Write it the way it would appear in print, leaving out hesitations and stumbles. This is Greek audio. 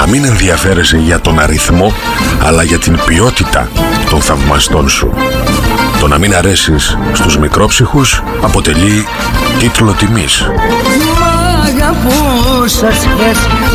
να μην ενδιαφέρεσαι για τον αριθμό, αλλά για την ποιότητα των θαυμαστών σου. Το να μην αρέσεις στους μικρόψυχους αποτελεί τίτλο τιμής.